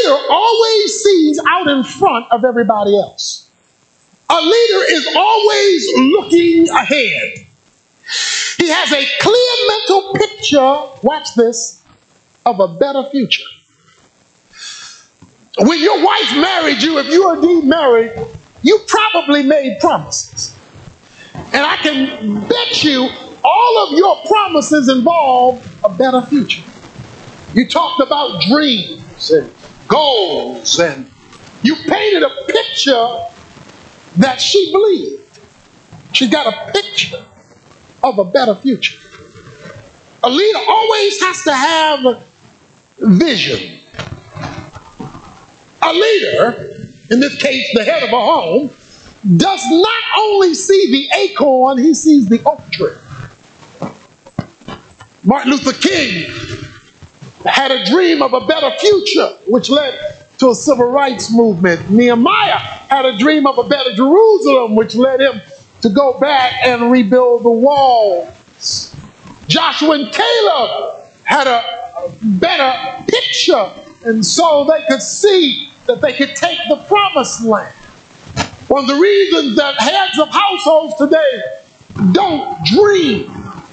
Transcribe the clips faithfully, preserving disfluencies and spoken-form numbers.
leader always sees out in front of everybody else. A leader is always looking ahead. He has a clear mental picture, watch this, of a better future. When your wife married you, if you are indeed married, you probably made promises. And I can bet you all of your promises involve a better future. You talked about dreams and goals, and you painted a picture that she believed. She got a picture of a better future. A leader always has to have vision. A leader, in this case the head of a home, does not only see the acorn, he sees the oak tree. Martin Luther King had a dream of a better future, which led to a civil rights movement. Nehemiah had a dream of a better Jerusalem, which led him to go back and rebuild the walls. Joshua and Caleb had a better picture, and so they could see that they could take the promised land. One of the reasons that heads of households today don't dream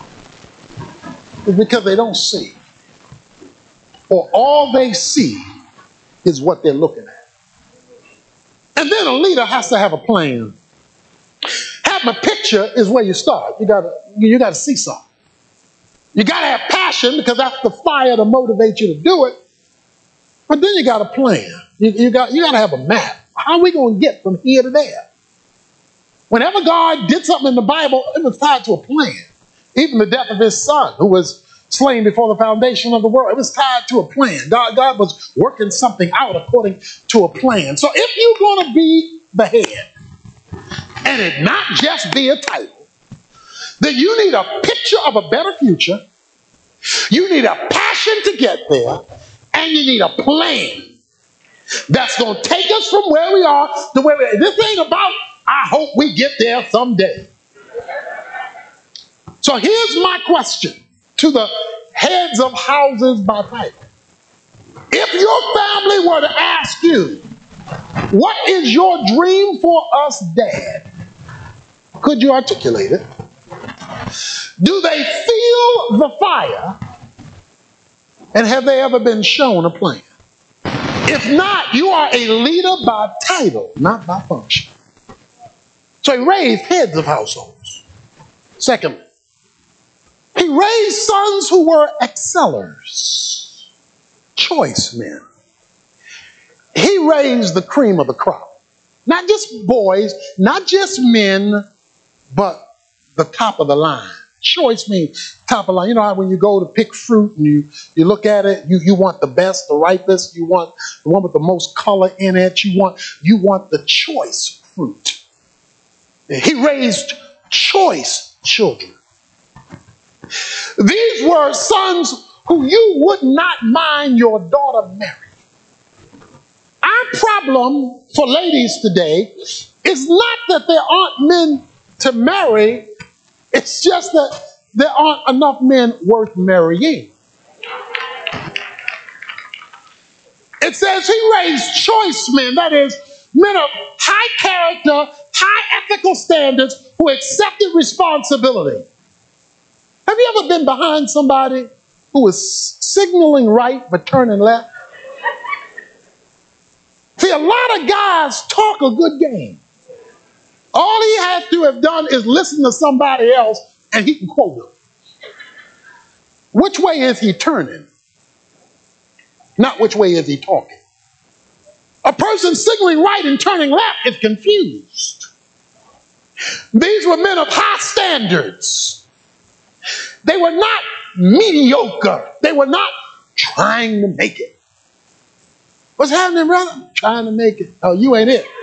is because they don't see. Or all they see is what they're looking at. And then a leader has to have a plan. Having a picture is where you start. You gotta, you gotta see something. You gotta have passion, because that's the fire to motivate you to do it. But then you got a plan. You, you got you gotta have a map. How are we gonna get from here to there? Whenever God did something in the Bible, it was tied to a plan. Even the death of his son, who was slain before the foundation of the world, it was tied to a plan. God, God was working something out according to a plan. So if you're going to be the head, and it not just be a title, then you need a picture of a better future, you need a passion to get there, and you need a plan that's going to take us from where we are to where we are. This ain't about, I hope we get there someday. So here's my question to the heads of houses by title. If your family were to ask you, what is your dream for us, Dad? Could you articulate it? Do they feel the fire? And have they ever been shown a plan? If not, you are a leader by title, not by function. So he raised heads of households. Secondly, he raised sons who were excellers, choice men. He raised the cream of the crop. Not just boys, not just men, but the top of the line. Choice means top of the line. You know how when you go to pick fruit and you, you look at it, you, you want the best, the ripest, you want the one with the most color in it, you want, you want the choice fruit. He raised choice children. These were sons who you would not mind your daughter marrying. Our problem for ladies today is not that there aren't men to marry, it's just that there aren't enough men worth marrying. It says he raised choice men, that is, men of high character, high ethical standards who accepted responsibility. Have you ever been behind somebody who was signaling right but turning left? See, a lot of guys talk a good game. All he has to have done is listen to somebody else and he can quote them. Which way is he turning? Not which way is he talking. A person signaling right and turning left is confused. These were men of high standards. They were not mediocre. They were not trying to make it. What's happening, brother? Trying to make it. Oh, you ain't it.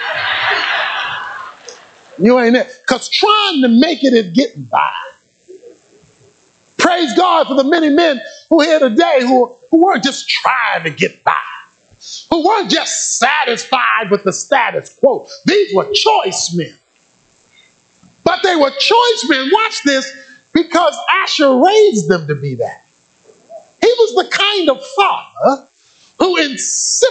You ain't it. Because trying to make it is getting by. Praise God for the many men who are here today who, who weren't just trying to get by, who weren't just satisfied with the status quo. These were choice men. But they were choice men, watch this, because Asher raised them to be that. He was the kind of father who insisted